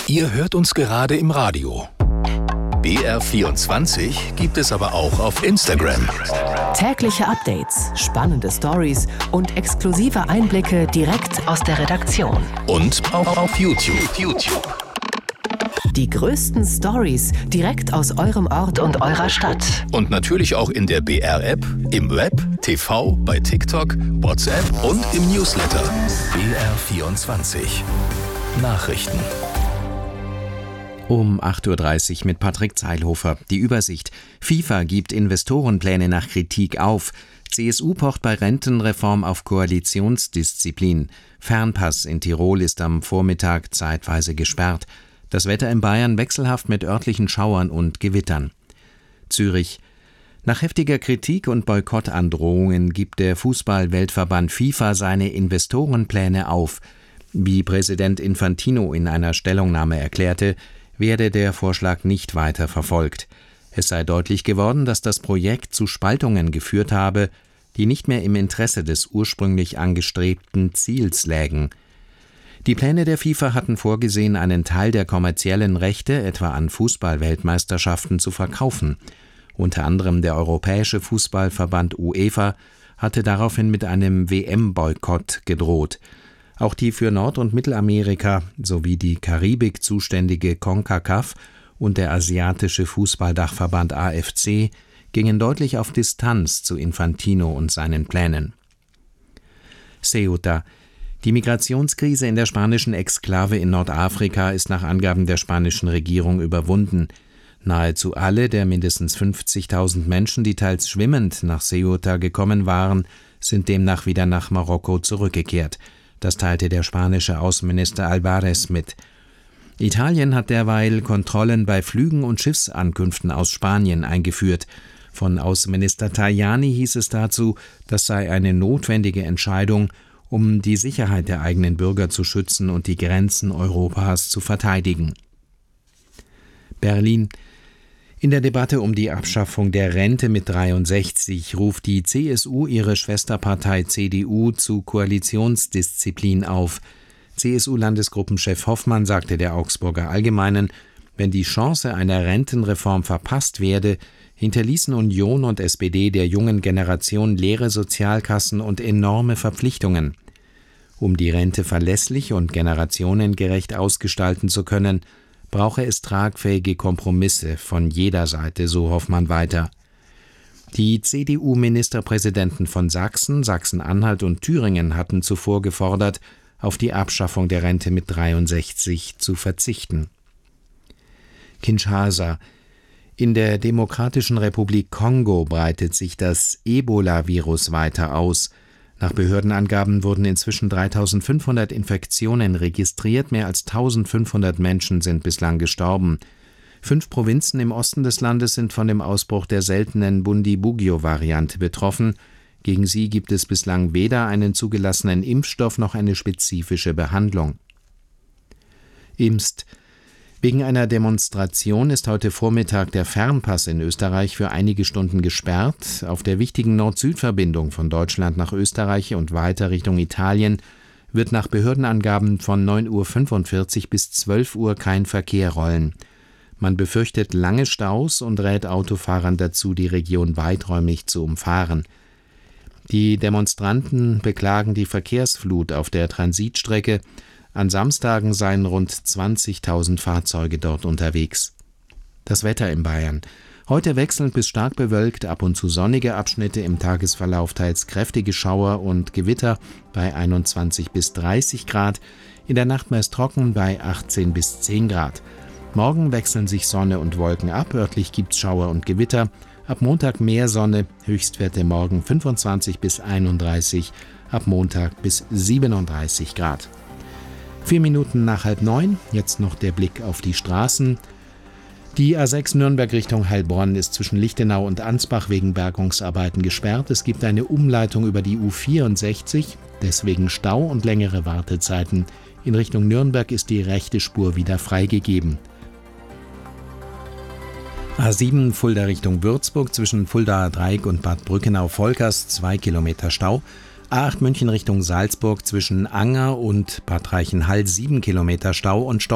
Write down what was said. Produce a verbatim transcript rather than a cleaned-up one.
Ihr hört uns gerade im Radio. B R vierundzwanzig gibt es aber auch auf Instagram. Tägliche Updates, spannende Stories und exklusive Einblicke direkt aus der Redaktion. Und auch auf YouTube. YouTube. Die größten Stories direkt aus eurem Ort und eurer Stadt. Und natürlich auch in der B R-App, im Web, T V, bei TikTok, WhatsApp und im Newsletter. B R vierundzwanzig. Nachrichten. Um acht Uhr dreißig mit Patrick Zeilhofer. Die Übersicht. FIFA gibt Investorenpläne nach Kritik auf. C S U pocht bei Rentenreform auf Koalitionsdisziplin. Fernpass in Tirol ist am Vormittag zeitweise gesperrt. Das Wetter in Bayern wechselhaft mit örtlichen Schauern und Gewittern. Zürich. Nach heftiger Kritik und Boykottandrohungen gibt der Fußball-Weltverband FIFA seine Investorenpläne auf. Wie Präsident Infantino in einer Stellungnahme erklärte, werde der Vorschlag nicht weiter verfolgt. Es sei deutlich geworden, dass das Projekt zu Spaltungen geführt habe, die nicht mehr im Interesse des ursprünglich angestrebten Ziels lägen. Die Pläne der FIFA hatten vorgesehen, einen Teil der kommerziellen Rechte, etwa an Fußball-Weltmeisterschaften, zu verkaufen. Unter anderem der Europäische Fußballverband UEFA hatte daraufhin mit einem W M-Boykott gedroht. Auch die für Nord- und Mittelamerika sowie die Karibik zuständige CONCACAF und der asiatische Fußballdachverband A F C gingen deutlich auf Distanz zu Infantino und seinen Plänen. Ceuta. Die Migrationskrise in der spanischen Exklave in Nordafrika ist nach Angaben der spanischen Regierung überwunden. Nahezu alle der mindestens fünfzigtausend Menschen, die teils schwimmend nach Ceuta gekommen waren, sind demnach wieder nach Marokko zurückgekehrt. Das teilte der spanische Außenminister Álvarez mit. Italien hat derweil Kontrollen bei Flügen und Schiffsankünften aus Spanien eingeführt. Von Außenminister Tajani hieß es dazu, das sei eine notwendige Entscheidung, um die Sicherheit der eigenen Bürger zu schützen und die Grenzen Europas zu verteidigen. Berlin. In der Debatte um die Abschaffung der Rente mit dreiundsechzig ruft die C S U ihre Schwesterpartei C D U zu Koalitionsdisziplin auf. C S U-Landesgruppenchef Hoffmann sagte der Augsburger Allgemeinen, wenn die Chance einer Rentenreform verpasst werde, hinterließen Union und S P D der jungen Generation leere Sozialkassen und enorme Verpflichtungen. Um die Rente verlässlich und generationengerecht ausgestalten zu können, brauche es tragfähige Kompromisse von jeder Seite, so Hoffmann weiter. Die C D U-Ministerpräsidenten von Sachsen, Sachsen-Anhalt und Thüringen hatten zuvor gefordert, auf die Abschaffung der Rente mit dreiundsechzig zu verzichten. Kinshasa. In der Demokratischen Republik Kongo breitet sich das Ebola-Virus weiter aus. Nach Behördenangaben wurden inzwischen dreitausendfünfhundert Infektionen registriert, mehr als eintausendfünfhundert Menschen sind bislang gestorben. Fünf Provinzen im Osten des Landes sind von dem Ausbruch der seltenen Bundibugyo-Variante betroffen. Gegen sie gibt es bislang weder einen zugelassenen Impfstoff noch eine spezifische Behandlung. Imst. Wegen einer Demonstration ist heute Vormittag der Fernpass in Österreich für einige Stunden gesperrt. Auf der wichtigen Nord-Süd-Verbindung von Deutschland nach Österreich und weiter Richtung Italien wird nach Behördenangaben von neun Uhr fünfundvierzig bis zwölf Uhr kein Verkehr rollen. Man befürchtet lange Staus und rät Autofahrern dazu, die Region weiträumig zu umfahren. Die Demonstranten beklagen die Verkehrsflut auf der Transitstrecke. An Samstagen seien rund zwanzigtausend Fahrzeuge dort unterwegs. Das Wetter in Bayern. Heute wechselnd bis stark bewölkt, ab und zu sonnige Abschnitte, im Tagesverlauf teils kräftige Schauer und Gewitter bei einundzwanzig bis dreißig Grad, in der Nacht meist trocken bei achtzehn bis zehn Grad. Morgen wechseln sich Sonne und Wolken ab, örtlich gibt's Schauer und Gewitter. Ab Montag mehr Sonne, Höchstwerte morgen fünfundzwanzig bis einunddreißig, ab Montag bis siebenunddreißig Grad. Vier Minuten nach halb neun, jetzt noch der Blick auf die Straßen. Die A sechs Nürnberg Richtung Heilbronn ist zwischen Lichtenau und Ansbach wegen Bergungsarbeiten gesperrt. Es gibt eine Umleitung über die U vierundsechzig, deswegen Stau und längere Wartezeiten. In Richtung Nürnberg ist die rechte Spur wieder freigegeben. A sieben Fulda Richtung Würzburg zwischen Fuldaer Dreieck und Bad Brückenau-Volkers zwei Kilometer Stau. A acht München Richtung Salzburg zwischen Anger und Bad Reichenhall sieben Kilometer Stau und Stau